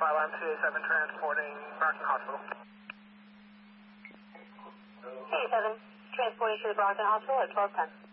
I'm 287 transporting Brockton Hospital. 287 transporting to the Brockton Hospital at 1210.